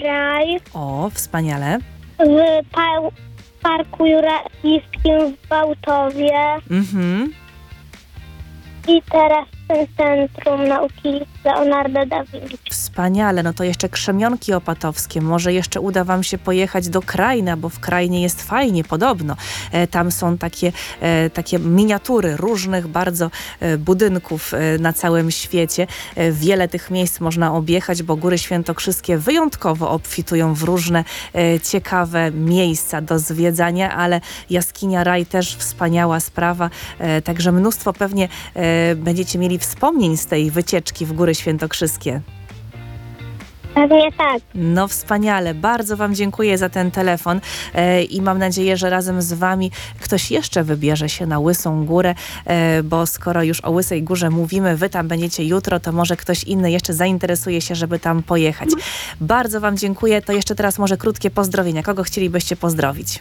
raj O, wspaniale. w Parku Jurajskim w Bałtowie Mhm. i teraz w tym Centrum Nauki Leonardo da Vinci. Wspaniale, no to jeszcze Krzemionki Opatowskie. Może jeszcze uda wam się pojechać do Krajna, bo w Krajnie jest fajnie, podobno. Tam są takie miniatury różnych bardzo budynków na całym świecie. Wiele tych miejsc można objechać, bo Góry Świętokrzyskie wyjątkowo obfitują w różne ciekawe miejsca do zwiedzania, ale jaskinia Raj też wspaniała sprawa. Także mnóstwo pewnie będziecie mieli wspomnień z tej wycieczki w Góry Świętokrzyskie. Pewnie tak. No wspaniale, bardzo wam dziękuję za ten telefon i mam nadzieję, że razem z wami ktoś jeszcze wybierze się na Łysą Górę, bo skoro już o Łysej Górze mówimy, wy tam będziecie jutro, to może ktoś inny jeszcze zainteresuje się, żeby tam pojechać. Bardzo wam dziękuję, to jeszcze teraz może krótkie pozdrowienia. Kogo chcielibyście pozdrowić?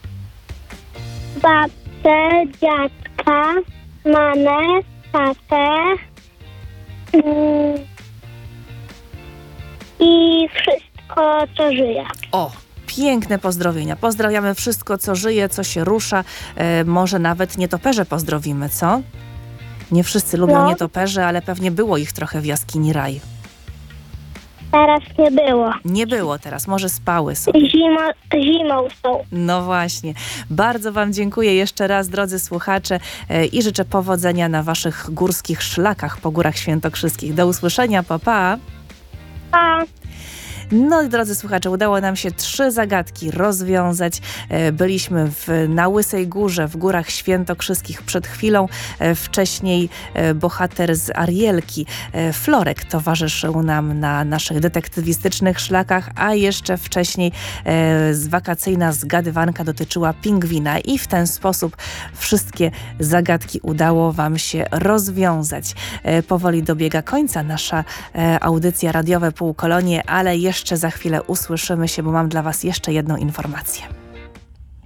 Babkę, dziadka, mamę, tatę i wszystko, co żyje. O! Piękne pozdrowienia. Pozdrawiamy wszystko, co żyje, co się rusza. Może nawet nietoperze pozdrowimy, co? Nie wszyscy lubią nietoperze, ale pewnie było ich trochę w jaskini Raj. Teraz nie było. Nie było teraz, może spały sobie. Zimą są. No właśnie. Bardzo wam dziękuję jeszcze raz, drodzy słuchacze, i życzę powodzenia na waszych górskich szlakach po Górach Świętokrzyskich. Do usłyszenia, pa, pa. Pa. No i drodzy słuchacze, udało nam się 3 zagadki rozwiązać. Byliśmy na Łysej Górze, w Górach Świętokrzyskich przed chwilą. Wcześniej bohater z Arielki, Florek, towarzyszył nam na naszych detektywistycznych szlakach, a jeszcze wcześniej wakacyjna zgadywanka dotyczyła pingwina i w ten sposób wszystkie zagadki udało wam się rozwiązać. Powoli dobiega końca nasza audycja radiowe Półkolonie, ale jeszcze za chwilę usłyszymy się, bo mam dla was jeszcze jedną informację.